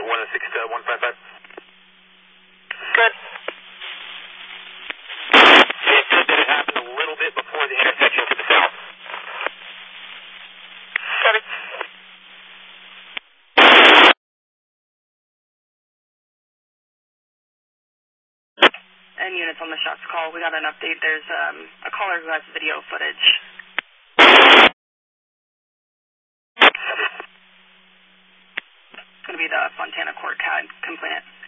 106 to 155. Good. It said that it happened a little bit before the intersection to the south. Copy. And units on the shots call, we got an update. There's a caller who has video footage. It's going to be the Fontana Court CAD complaint.